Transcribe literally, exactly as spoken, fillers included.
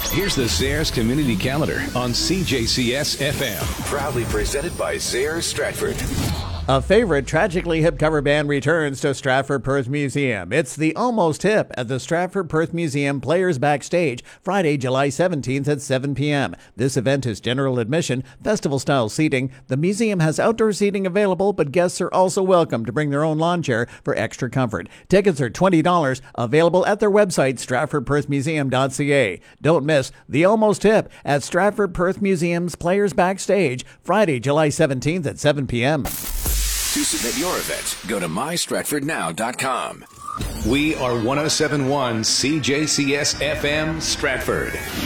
Here's the Zayres Community Calendar on C J C S F M. Proudly presented by Zayres Stratford. A favorite tragically hip cover band returns to Stratford Perth Museum. It's the Almost Hip at the Stratford Perth Museum Players Backstage, Friday, July seventeenth at seven p.m. This event is general admission, festival-style seating. The museum has outdoor seating available, but guests are also welcome to bring their own lawn chair for extra comfort. Tickets are twenty dollars, available at their website, stratford perth museum dot c a. Don't miss the Almost Hip at Stratford Perth Museum's Players Backstage, Friday, July seventeenth at seven p.m. To submit your event, go to my stratford now dot com. We are one oh seven point one C J C S F M Stratford.